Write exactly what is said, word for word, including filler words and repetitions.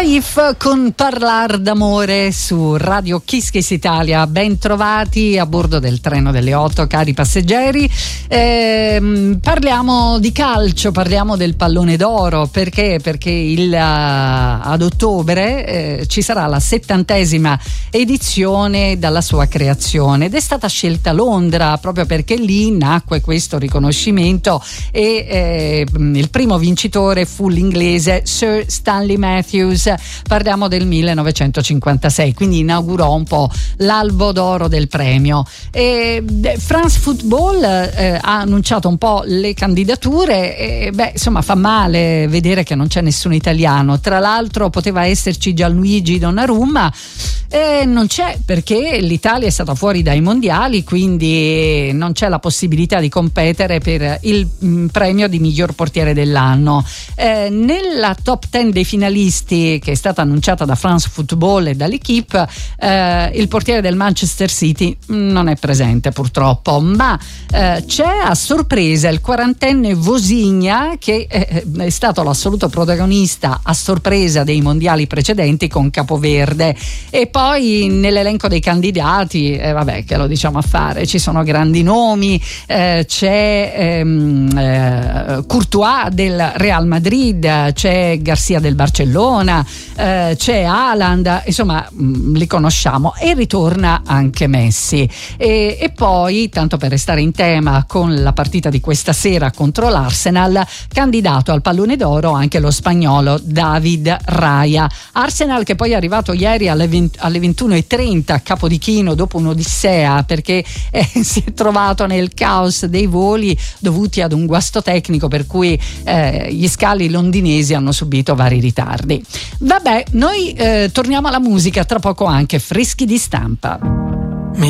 Saif con Parlar d'amore su Radio Kiss Kiss Italia. Ben trovati a bordo del treno delle otto, cari passeggeri. Eh, parliamo di calcio, parliamo del pallone d'oro. Perché? Perché il, uh, ad ottobre eh, ci sarà la settantesima edizione dalla sua creazione ed è stata scelta Londra proprio perché lì nacque questo riconoscimento e eh, il primo vincitore fu l'inglese Sir Stanley Matthews. Parliamo del millenovecentocinquantasei, quindi inaugurò un po' l'albo d'oro del premio. E France Football eh, ha annunciato un po' le candidature e beh, insomma, fa male vedere che non c'è nessun italiano. Tra l'altro poteva esserci Gianluigi Donnarumma e non c'è perché l'Italia è stata fuori dai mondiali, quindi non c'è la possibilità di competere per il mh, premio di miglior portiere dell'anno. Eh, nella top ten dei finalisti, che è stata annunciata da France Football e dall'Equipe, eh, il portiere del Manchester City non è presente purtroppo, ma eh, c'è a sorpresa il quarantenne Vosigna, che eh, è stato l'assoluto protagonista a sorpresa dei mondiali precedenti con Capoverde. E poi nell'elenco dei candidati, eh, vabbè, che lo diciamo a fare, ci sono grandi nomi, eh, c'è ehm, eh, Courtois del Real Madrid, c'è Garcia del Barcellona, eh, c'è Haaland, insomma mh, li conosciamo, e ritorna anche Messi. E, e poi, tanto per restare in tema con la partita di questa sera contro l'Arsenal, candidato al pallone d'oro anche lo spagnolo David Raya. Arsenal che poi è arrivato ieri alle, venti, alle ventuno e trenta a Capodichino dopo un'odissea perché eh, si è trovato nel caos dei voli dovuti ad un guasto tecnico per cui eh, gli scali londinesi hanno subito vari ritardi. Vabbè, noi eh, torniamo alla musica, tra poco anche Freschi di Stampa.